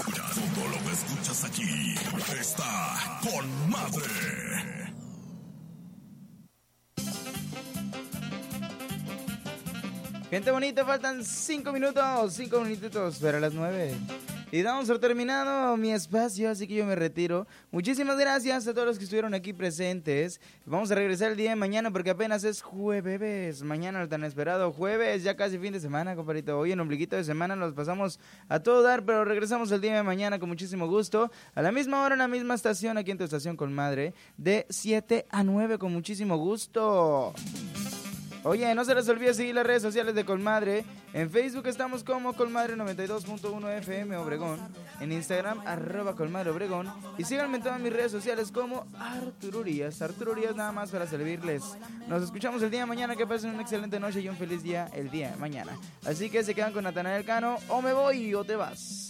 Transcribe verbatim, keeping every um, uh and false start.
Todo lo que escuchas aquí está con madre. Gente bonita, faltan cinco minutos, cinco minutitos para las nueve. Y damos por terminado mi espacio, así que yo me retiro. Muchísimas gracias a todos los que estuvieron aquí presentes. Vamos a regresar el día de mañana porque apenas es jueves. Mañana el tan esperado jueves, ya casi fin de semana, compadrito. Hoy en ombliguito de semana nos pasamos a todo dar, pero regresamos el día de mañana con muchísimo gusto. A la misma hora, en la misma estación, aquí en tu estación con madre, de siete a nueve con muchísimo gusto. Oye, no se les olvide seguir las redes sociales de Colmadre. En Facebook estamos como Colmadre noventa y dos punto uno F M Obregón. En Instagram, arroba Colmadre Obregón. Y síganme en todas mis redes sociales como Arturo Urias. Arturo Urias nada más para servirles. Nos escuchamos el día de mañana. Que pasen una excelente noche y un feliz día el día de mañana. Así que se quedan con Natanael Cano. O me voy o te vas.